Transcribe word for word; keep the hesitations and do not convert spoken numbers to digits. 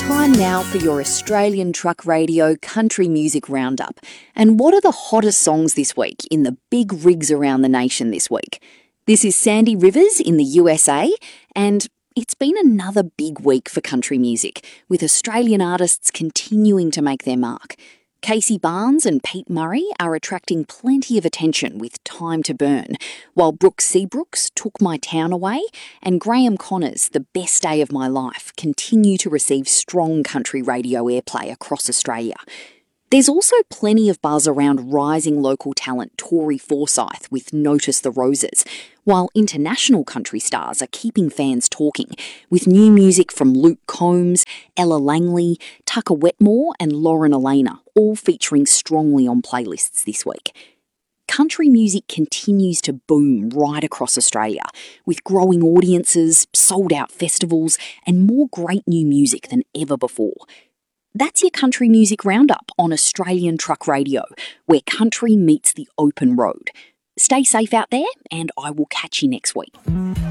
Time now for your Australian Truck Radio Country Music Roundup. And what are the hottest songs this week in the big rigs around the nation this week? This is Sandy Rivers in the U S A, and it's been another big week for country music, with Australian artists continuing to make their mark. Casey Barnes and Pete Murray are attracting plenty of attention with Time to Burn, while Brooke Seabrooks Took My Town Away and Graham Connor's The Best Day of My Life continue to receive strong country radio airplay across Australia. There's also plenty of buzz around rising local talent Tori Forsyth with Notice the Roses, while international country stars are keeping fans talking, with new music from Luke Combs, Ella Langley, Tucker Wetmore and Lauren Elena, all featuring strongly on playlists this week. Country music continues to boom right across Australia, with growing audiences, sold-out festivals and more great new music than ever before. That's your Country Music Roundup on Australian Truck Radio, where country meets the open road. Stay safe out there, and I will catch you next week.